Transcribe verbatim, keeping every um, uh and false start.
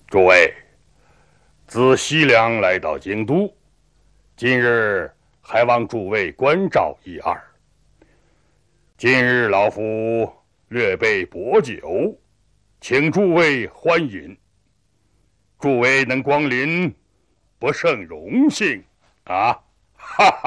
诸位，自西凉来到京都，今日还望诸位关照一二。今日老夫略备薄酒，请诸位欢饮。诸位能光临，不胜荣幸啊！哈哈